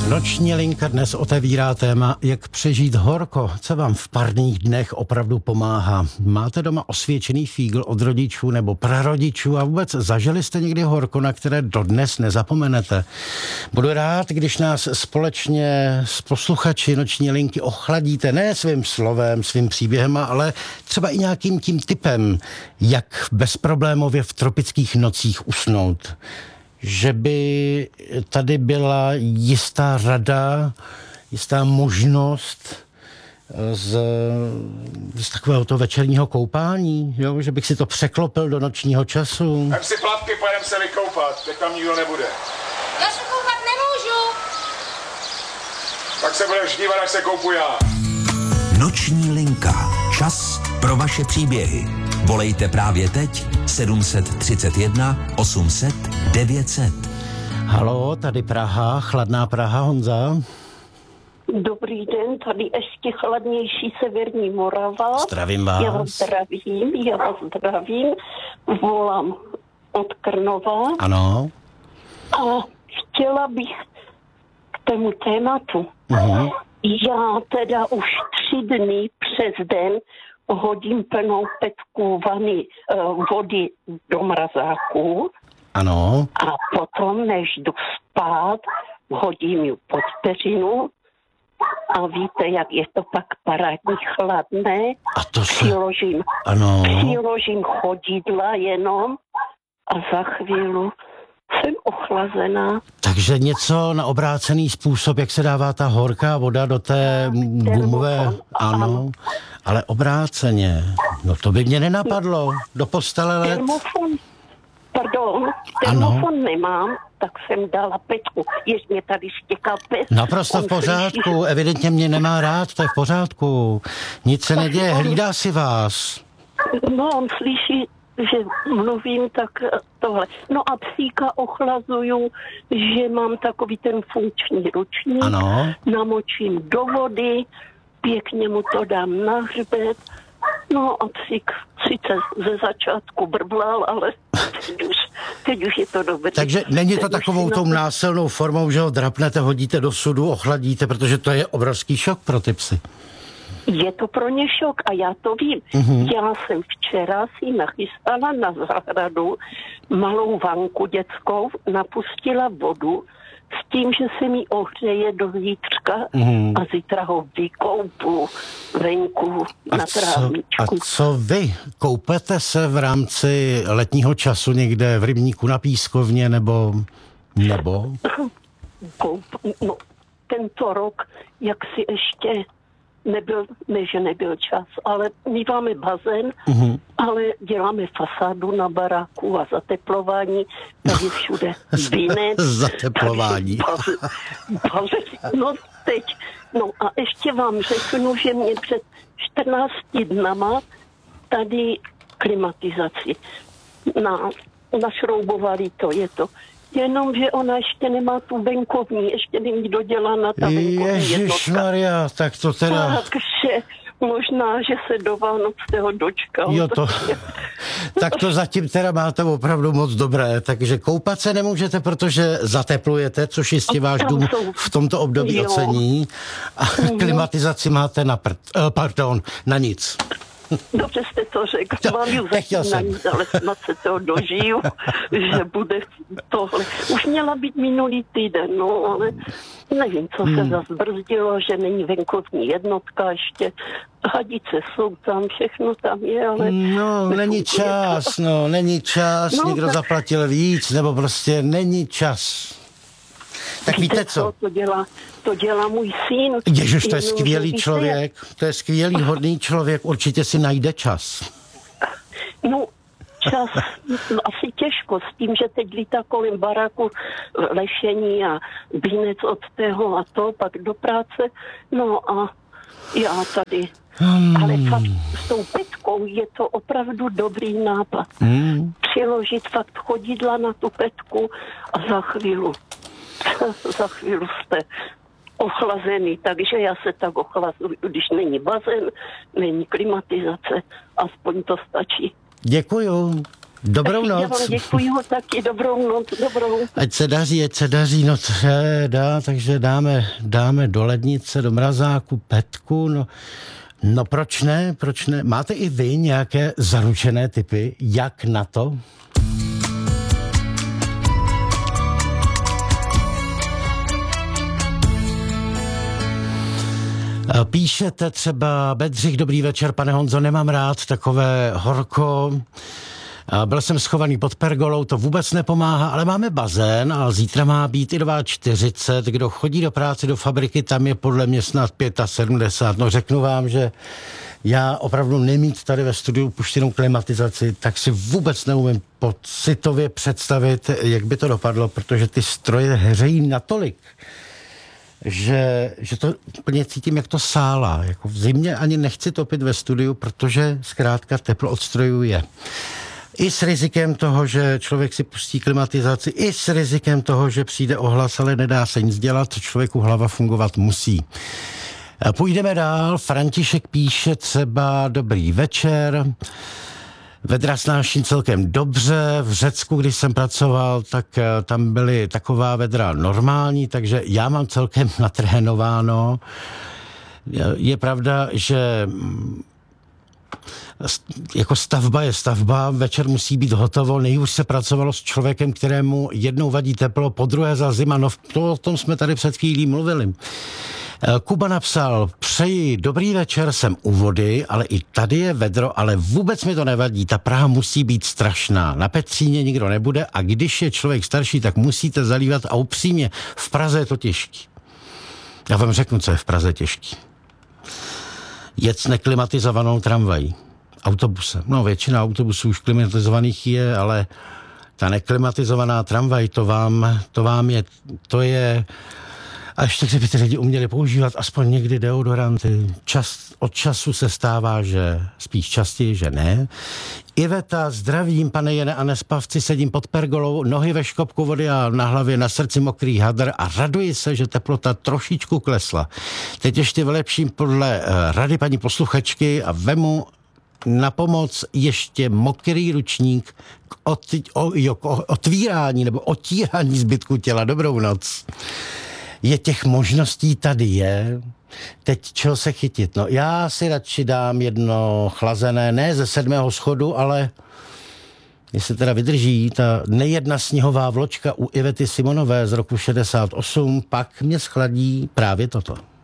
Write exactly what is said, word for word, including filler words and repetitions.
Noční linka dnes otevírá téma, jak přežít horko, co vám v parních dnech opravdu pomáhá. Máte doma osvědčený fígl od rodičů nebo prarodičů a vůbec zažili jste někdy horko, na které dodnes nezapomenete? Budu rád, když nás společně s posluchači Noční linky ochladíte ne svým slovem, svým příběhem, ale třeba i nějakým tím tipem, jak bezproblémově v tropických nocích usnout. Že by tady byla jistá rada, jistá možnost z, z takového toho večerního koupání, jo? Že bych si to překlopil do nočního času. Vem si plavky, pojedem se vykoupat, teď tam nikdo nebude. Já se koupat nemůžu. Tak se budeš dívat, až se koupu já. Noční linka. Čas pro vaše příběhy. Volejte právě teď sedm set třicet jedna osm set devět set. Halo, tady Praha, chladná Praha, Honza. Dobrý den, tady ještě chladnější severní Morava. Zdravím vás. Já vás zdravím, já vás zdravím. Volám od Krnova. Ano. A chtěla bych k tomu tématu. Uh-huh. Já teda už tři dny přes den hodím plnou petku vany uh, vody do mrazáku. Ano. A potom, než jdu spát, hodím ji pod peřinu. A víte, jak je to pak parádní chladné. A to se... Přiložím, ano. přiložím chodidla jenom a za chvíli jsem ochlazená. Takže něco na obrácený způsob, jak se dává ta horká voda do té gumové, ano, ale obráceně. No to by mě nenapadlo. Do postele let. Termofon, pardon, termofon nemám, tak jsem dala petku. Jež mě tady štěká pes. Naprosto v pořádku, evidentně mě nemá rád, to je v pořádku. Nic se neděje, hlídá si vás. No, on slyší, že mluvím, tak tohle. No a psíka ochlazuju, že mám takový ten funkční ručník. Ano. Namočím do vody, pěkně mu to dám na hřbet. No a psík sice ze začátku brblal, ale teď už, teď už je to dobré. Takže není to teď takovou tou násilnou formou, že ho drapnete, hodíte do sudu, ochladíte, protože to je obrovský šok pro ty psy. Je to pro ně šok a já to vím. Mm-hmm. Já jsem včera si nachystala na zahradu malou vanku dětskou, napustila vodu s tím, že se mi ohřeje do zítřka mm-hmm. a zítra ho vykoupu venku a na trávničku. A co vy? Koupete se v rámci letního času někde v rybníku na pískovně nebo... nebo? Koup, no, tento rok, jak si ještě... Nebyl, ne, že nebyl čas, ale my máme bazén, uh-huh. ale děláme fasádu na baráku a zateplování, tady všude vinec. Zateplování. Bazén, bazén, no teď, no a ještě vám řeknu, že mě před čtrnácti dnama tady klimatizaci na, našroubovali to, je to. Jenomže ona ještě nemá tu venkovní, ještě není dodělána ta venkovní jednotka. Ježišmarja, tak to teda... Takže možná, že se do Vánocného dočkám. Jo, to... tak to zatím teda máte opravdu moc dobré, takže koupat se nemůžete, protože zateplujete, což jistě váš dům v tomto období jo. ocení. A klimatizaci máte na prd... Pardon, na nic. Dobře jste to řekl, to, mám ju zatím na nic, ale snad se toho dožiju, že bude tohle. Už měla být minulý týden, no, ale nevím, co se hmm. zase brzdilo, že není venkovní jednotka ještě. Hadice jsou tam, všechno tam je, ale... No, není čas, no, není čas, no, někdo tak... zaplatil víc, nebo prostě není čas. Tak víte, víte co? co? To dělá, to dělá můj syn. Ježiš, to je skvělý člověk, to je skvělý, hodný člověk, určitě si najde čas. No, čas, no, asi těžko s tím, že teď lítá kolem baráku lešení a bínec od tého a to, pak do práce, no a já tady... Hmm. Ale fakt s tou petkou je to opravdu dobrý nápad. Hmm. Přiložit fakt chodidla na tu petku a za chvíli za chvíli jste ochlazený, takže já se tak ochlazuju, když není bazén, není klimatizace, aspoň to stačí. Děkuju. Dobrou Já noc. vám děkuju taky, dobrou noc, dobrou. Ať se daří, ať se daří, no co je, dá, takže dáme, dáme do lednice, do mrazáku, petku, no, no proč ne, proč ne? Máte i vy nějaké zaručené typy, jak na to? Píšete třeba Bedřich, dobrý večer, pane Honzo, nemám rád takové horko. Byl jsem schovaný pod pergolou, to vůbec nepomáhá, ale máme bazén a zítra má být i čtyřicet dva. Kdo chodí do práce, do fabriky, tam je podle mě snad sedmdesát pět. No řeknu vám, že já opravdu nemít tady ve studiu puštěnou klimatizaci, tak si vůbec neumím pocitově představit, jak by to dopadlo, protože ty stroje hřejí natolik, že, že to úplně cítím, jak to sála. Jako v zimě ani nechci topit ve studiu, protože zkrátka teplo od strojů je. I s rizikem toho, že člověk si pustí klimatizaci, i s rizikem toho, že přijde ohlas, ale nedá se nic dělat, člověku hlava fungovat musí. Půjdeme dál. František píše třeba dobrý večer. Vedra snáším celkem dobře. V Řecku, když jsem pracoval, tak tam byly taková vedra normální, takže já mám celkem natrénováno. Je pravda, že jako stavba je stavba, večer musí být hotovo, nejhůř se pracovalo s člověkem, kterému jednou vadí teplo, po druhé za zima, no to, o tom jsme tady před chvílí mluvili. Kuba napsal, přeji dobrý večer, jsem u vody, ale i tady je vedro, ale vůbec mi to nevadí, ta Praha musí být strašná, na Petříně nikdo nebude a když je člověk starší, tak musíte zalívat a upřímně, v Praze je to těžký. Já vám řeknu, co je v Praze těžký. Jet s neklimatizovanou tramvají, autobusem. No většina autobusů už klimatizovaných je, ale ta neklimatizovaná tramvaj, to vám, to vám je, to je, a ještě kdyby ty lidi uměli používat aspoň někdy deodoranty. Čas, od času se stává, že spíš častěji, že ne. Iveta, zdravím, pane Jene a nespavci, sedím pod pergolou, nohy ve škopku vody a na hlavě na srdci mokrý hadr a raduji se, že teplota trošičku klesla. Teď ještě vylepším podle uh, rady paní posluchačky a vemu na pomoc ještě mokrý ručník k, ot, o, jo, k otvírání nebo otírání zbytku těla. Dobrou noc. Je těch možností tady je. Teď čeho se chytit? No já si radši dám jedno chlazené, ne ze sedmého schodu, ale jestli teda vydrží ta nejedna sněhová vločka u Ivety Simonové z roku šedesát osm, pak mě schladí právě toto.